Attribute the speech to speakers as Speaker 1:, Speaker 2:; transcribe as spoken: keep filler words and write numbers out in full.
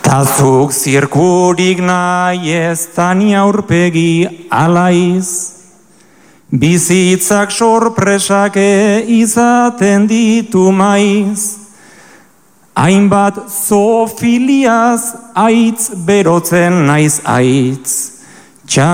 Speaker 1: Tazuk zirkurik nahi ez tani aurpegi alaiz, bizitzak sorpresake izaten ditu maiz, hainbat zofiliaz aitz berotzen naiz aitz,